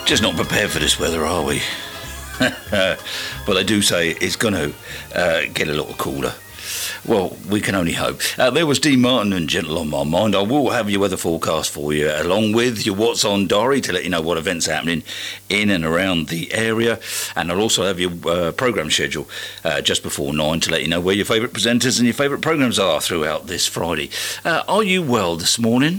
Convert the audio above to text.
Just not prepared for this weather, are we? But they do say it's going to get a little cooler. Well, we can only hope. There was Dean Martin and Gentle on My Mind. I will have your weather forecast for you, along with your What's On diary to let you know what events are happening in and around the area. And I'll also have your programme schedule just before 9 to let you know where your favourite presenters and your favourite programmes are throughout this Friday. Are you well this morning?